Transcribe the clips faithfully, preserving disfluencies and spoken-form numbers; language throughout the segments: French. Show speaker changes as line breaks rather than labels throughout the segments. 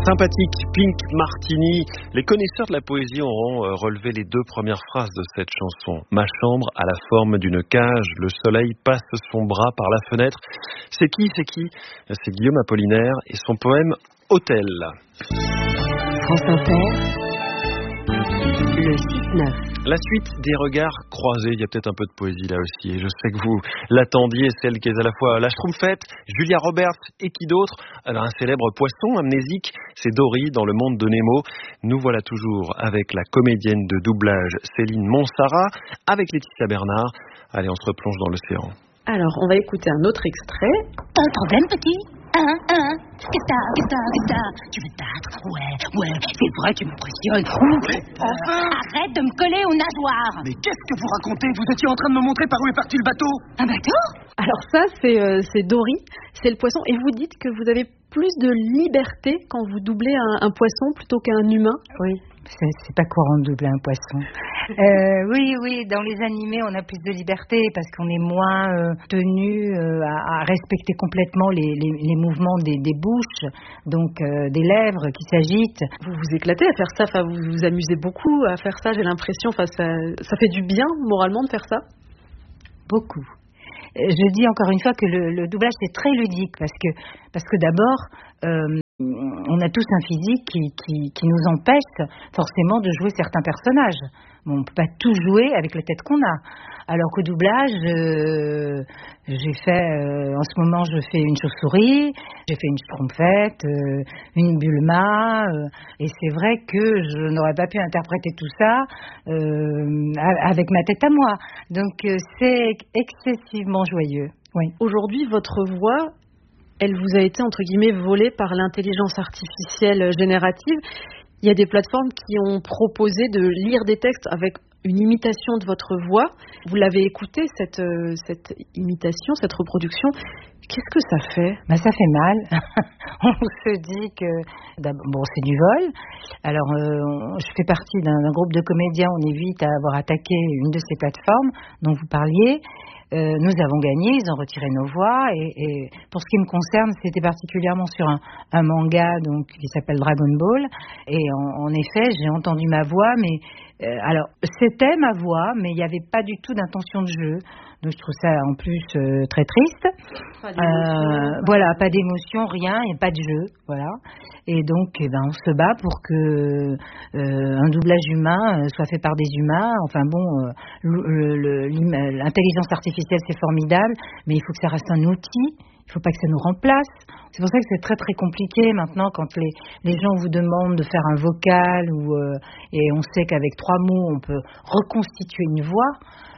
Sympathique, Pink Martini. Les connaisseurs de la poésie auront relevé les deux premières phrases de cette chanson. Ma chambre a la forme d'une cage, le soleil passe son bras par la fenêtre. C'est qui, c'est qui ? C'est Guillaume Apollinaire et son poème Hôtel.
France Inter, le six neuf.
La suite des regards croisés, il y a peut-être un peu de poésie là aussi. Et je sais que vous l'attendiez, celle qui est à la fois la Schtroumpfette, Julia Roberts et qui d'autre ? Alors un célèbre poisson amnésique, c'est Dory dans Le Monde de Nemo. Nous voilà toujours avec la comédienne de doublage Céline Monsarrat, avec Laetitia Bernard. Allez, on se replonge dans l'océan.
Alors, on va écouter un autre extrait.
T'as un problème, petit ? Hein, hein ? Qu'est-ce que t'as ? Qu'est-ce que t'as ? Qu'est-ce que t'as ? Tu veux te battre ? Ouais, ouais, c'est vrai, tu m'impressionnes.
Enfin !
Arrête de me coller aux nageoires.
Mais qu'est-ce que vous racontez ? Vous étiez en train de me montrer par où est parti le bateau.
Un bateau ?
Alors ça, c'est, euh, c'est Dory, c'est le poisson. Et vous dites que vous avez plus de liberté quand vous doublez un, un poisson plutôt qu'un humain ?
Oui, c'est, c'est pas courant de doubler un poisson. Euh, oui, oui, dans les animés, on a plus de liberté parce qu'on est moins euh, tenu euh, à, à respecter complètement les, les, les mouvements des, des bouches, donc euh, des lèvres qui s'agitent.
Vous vous éclatez à faire ça, enfin, vous vous amusez beaucoup à faire ça, j'ai l'impression. Enfin, ça, ça fait du bien moralement de faire ça ?
Beaucoup. Je dis encore une fois que le, le doublage c'est très ludique parce que parce que d'abord euh, on a tous un physique qui, qui, qui nous empêche forcément de jouer certains personnages. Bon, on ne peut pas tout jouer avec la tête qu'on a. Alors qu'au doublage, euh, j'ai fait, euh, en ce moment, je fais une chauve-souris, j'ai fait une schtroumpfette, euh, une Bulma, euh, et c'est vrai que je n'aurais pas pu interpréter tout ça euh, avec ma tête à moi. Donc euh, c'est excessivement joyeux. Oui.
Aujourd'hui, votre voix, elle vous a été, entre guillemets, volée par l'intelligence artificielle générative. Il y a des plateformes qui ont proposé de lire des textes avec une imitation de votre voix. Vous l'avez écoutée, cette, euh, cette imitation, cette reproduction. Qu'est-ce que ça fait ?
Ben, ça fait mal. On se dit que, bon, c'est du vol. Alors, euh, je fais partie d'un, d'un groupe de comédiens. On évite à avoir attaqué une de ces plateformes dont vous parliez. Euh, nous avons gagné, ils ont retiré nos voix et, et pour ce qui me concerne, c'était particulièrement sur un, un manga donc qui s'appelle Dragon Ball et en, en effet, j'ai entendu ma voix, mais euh, alors c'était ma voix, mais il n'y avait pas du tout d'intention de jeu. Donc je trouve ça en plus euh, très triste.
Pas d'émotion,
euh,
pas
voilà, pas d'émotion, rien, et pas de jeu, voilà. Et donc, eh ben, on se bat pour que euh, un doublage humain soit fait par des humains. Enfin bon, euh, le, le, l'intelligence artificielle c'est formidable, mais il faut que ça reste un outil. Il ne faut pas que ça nous remplace. C'est pour ça que c'est très très compliqué maintenant quand les, les gens vous demandent de faire un vocal ou, euh, et on sait qu'avec trois mots on peut reconstituer une voix.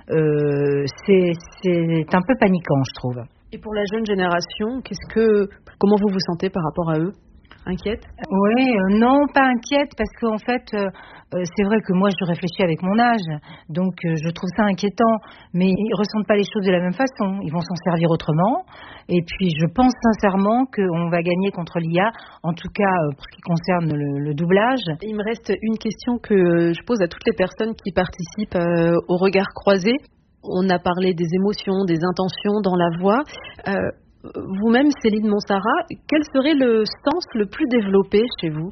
Euh, c'est, c'est un peu paniquant, je trouve.
Et pour la jeune génération, qu'est-ce que, comment vous vous sentez par rapport à eux ? Inquiète ?
Oui, euh, non, pas inquiète, parce qu'en fait, euh, euh, c'est vrai que moi, je réfléchis avec mon âge, donc euh, je trouve ça inquiétant, mais ils ressentent pas les choses de la même façon, ils vont s'en servir autrement, et puis je pense sincèrement qu'on va gagner contre l'I A, en tout cas euh, pour ce qui concerne le, le doublage.
Il me reste une question que je pose à toutes les personnes qui participent euh, au regard croisé. On a parlé des émotions, des intentions dans la voix. Euh, Vous-même, Céline Monsarrat, quel serait le sens le plus développé chez vous ?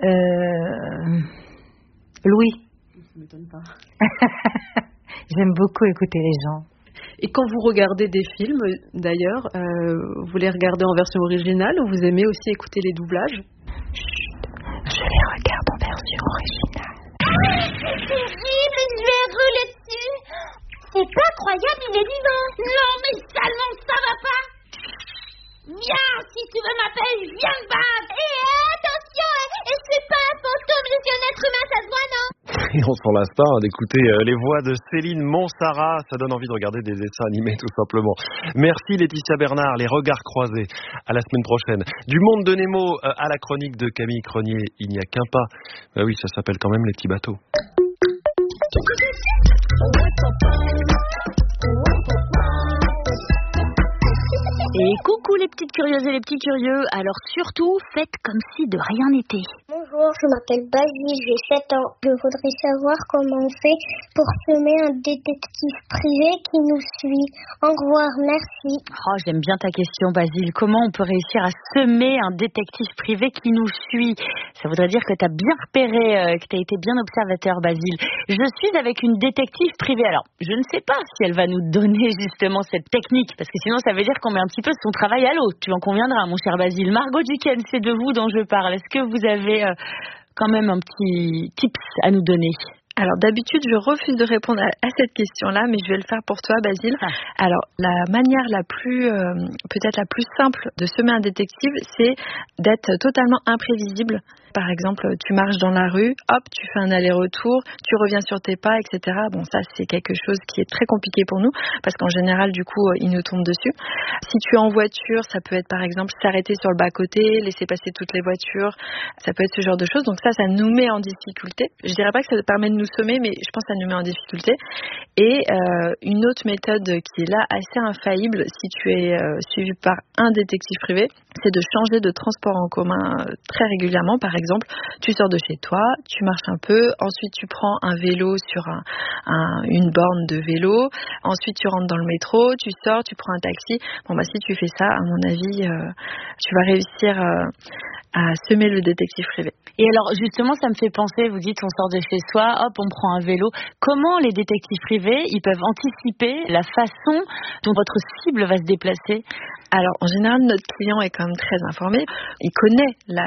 euh... Louis.
Ça ne m'étonne pas.
J'aime beaucoup écouter les gens.
Et quand vous regardez des films, d'ailleurs, euh, vous les regardez en version originale ou vous aimez aussi écouter les doublages ?
Chut, je les regarde en version originale.
C'est terrible, je vais rouler dessus. C'est pas croyable, il est vivant. Non, mais seulement ça va pas. Viens, si tu veux ma paix, viens me battre. Et attention, et c'est pas un fantôme, je suis un être humain, ça se voit, non ?
Et on s'en lasse pas d'écouter les voix de Céline Monsarrat. Ça donne envie de regarder des dessins animés, tout simplement. Merci Laetitia Bernard, les regards croisés. À la semaine prochaine. Du Monde de Nemo à la chronique de Camille Cronier, il n'y a qu'un pas. Bah oui, ça s'appelle quand même Les Petits Bateaux.
Et coucou les petites curieuses et les petits curieux, alors surtout faites comme si de rien n'était. Bonjour, je m'appelle Basile, j'ai sept ans. Je voudrais savoir comment on fait pour semer un détective privé qui nous suit. Au revoir, merci.
Oh, j'aime bien ta question, Basile. Comment on peut réussir à semer un détective privé qui nous suit? Ça voudrait dire que tu as bien repéré, euh, que tu as été bien observateur, Basile. Je suis avec une détective privée. Alors, je ne sais pas si elle va nous donner justement cette technique, parce que sinon ça veut dire qu'on met un petit peu son travail à l'eau. Tu en conviendras, mon cher Basile. Margot Duquesne, c'est de vous dont je parle. Est-ce que vous avez euh, quand même un petit tips à nous donner?
Alors d'habitude, je refuse de répondre à, à cette question-là, mais je vais le faire pour toi, Basile. Ah. Alors la manière la plus, euh, peut-être la plus simple de semer un détective, c'est d'être totalement imprévisible. Par exemple, tu marches dans la rue, hop, tu fais un aller-retour, tu reviens sur tes pas, et cetera. Bon, ça, c'est quelque chose qui est très compliqué pour nous, parce qu'en général, du coup, il nous tombe dessus. Si tu es en voiture, ça peut être, par exemple, s'arrêter sur le bas-côté, laisser passer toutes les voitures. Ça peut être ce genre de choses. Donc ça, ça nous met en difficulté. Je dirais pas que ça permet de nous semer, mais je pense que ça nous met en difficulté. Et euh, une autre méthode qui est là assez infaillible, si tu es euh, suivi par un détective privé, c'est de changer de transport en commun euh, très régulièrement. Par exemple, tu sors de chez toi, tu marches un peu, ensuite tu prends un vélo sur un, un, une borne de vélo, ensuite tu rentres dans le métro, tu sors, tu prends un taxi. Bon bah si tu fais ça, à mon avis, euh, tu vas réussir euh, à semer le détective privé.
Et alors justement, ça me fait penser, vous dites on sort de chez soi, hop, on prend un vélo. Comment les détectives privés, ils peuvent anticiper la façon dont votre cible va se déplacer?
Alors en général, notre client est quand même très informé. Il connaît la